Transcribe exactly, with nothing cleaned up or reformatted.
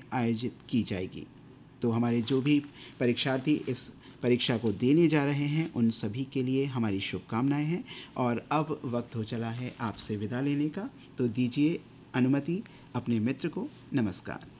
आयोजित की जाएगी। तो हमारे जो भी परीक्षार्थी इस परीक्षा को देने जा रहे हैं उन सभी के लिए हमारी शुभकामनाएं हैं। और अब वक्त हो चला है आपसे विदा लेने का, तो दीजिए अनुमति अपने मित्र को। नमस्कार।